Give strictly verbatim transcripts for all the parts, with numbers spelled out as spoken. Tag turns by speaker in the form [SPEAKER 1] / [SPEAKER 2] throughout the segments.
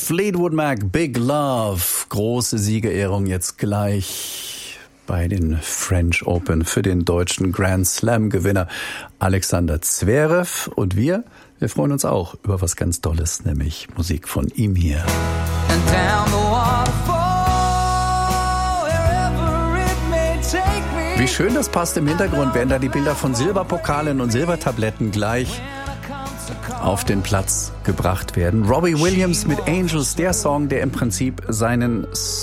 [SPEAKER 1] Fleetwood Mac, Big Love. Große Siegerehrung jetzt gleich bei den French Open für den deutschen Grand Slam-Gewinner Alexander Zverev. Und wir, wir freuen uns auch über was ganz Tolles, nämlich Musik von ihm hier. And down the waterfall, wherever it may take me. Wie schön das passt im Hintergrund, werden da die Bilder von Silberpokalen und Silbertabletten gleich auf den Platz gebracht werden. Robbie Williams mit Angels, der Song, der im Prinzip seinen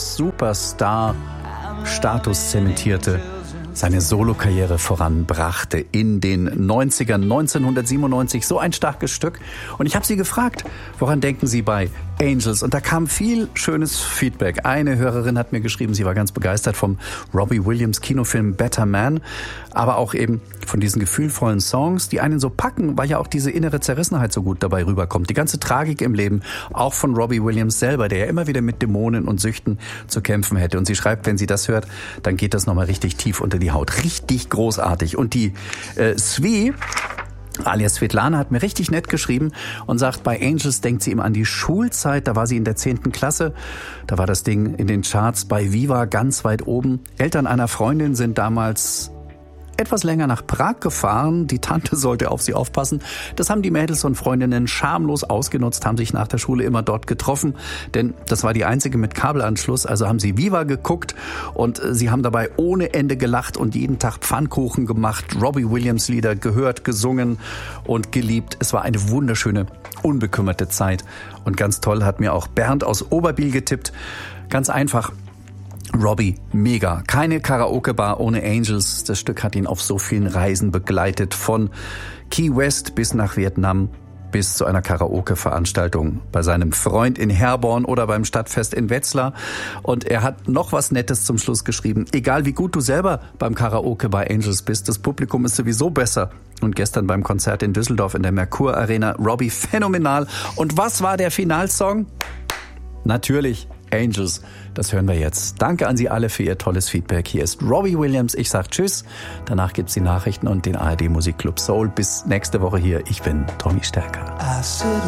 [SPEAKER 1] Superstar-Status zementierte, seine Solokarriere voranbrachte in den neunzigern, neunzehnhundertsiebenundneunzig. So ein starkes Stück. Und ich habe sie gefragt, woran denken Sie bei Angels? Und da kam viel schönes Feedback. Eine Hörerin hat mir geschrieben, sie war ganz begeistert vom Robbie Williams Kinofilm Better Man, aber auch eben von diesen gefühlvollen Songs, die einen so packen, weil ja auch diese innere Zerrissenheit so gut dabei rüberkommt. Die ganze Tragik im Leben, auch von Robbie Williams selber, der ja immer wieder mit Dämonen und Süchten zu kämpfen hätte. Und sie schreibt, wenn sie das hört, dann geht das nochmal richtig tief unter die Haut. Richtig großartig. Und die äh, Svi, alias Svetlana, hat mir richtig nett geschrieben und sagt, bei Angels denkt sie ihm an die Schulzeit. Da war sie in der zehnten Klasse. Da war das Ding in den Charts bei Viva ganz weit oben. Eltern einer Freundin sind damals etwas länger nach Prag gefahren. Die Tante sollte auf sie aufpassen. Das haben die Mädels und Freundinnen schamlos ausgenutzt, haben sich nach der Schule immer dort getroffen, denn das war die einzige mit Kabelanschluss. Also haben sie Viva geguckt und sie haben dabei ohne Ende gelacht und jeden Tag Pfannkuchen gemacht, Robbie Williams Lieder gehört, gesungen und geliebt. Es war eine wunderschöne, unbekümmerte Zeit. Und ganz toll hat mir auch Bernd aus Oberbiel getippt. Ganz einfach. Robbie, mega. Keine Karaoke-Bar ohne Angels. Das Stück hat ihn auf so vielen Reisen begleitet. Von Key West bis nach Vietnam bis zu einer Karaoke-Veranstaltung bei seinem Freund in Herborn oder beim Stadtfest in Wetzlar. Und er hat noch was Nettes zum Schluss geschrieben. Egal wie gut du selber beim Karaoke bei Angels bist, das Publikum ist sowieso besser. Und gestern beim Konzert in Düsseldorf in der Merkur Arena, Robbie phänomenal. Und was war der Finalsong? Natürlich Angels. Das hören wir jetzt. Danke an Sie alle für Ihr tolles Feedback. Hier ist Robbie Williams. Ich sag Tschüss. Danach gibt's die Nachrichten und den A R D Musikclub Soul. Bis nächste Woche hier. Ich bin Tommy Stärker.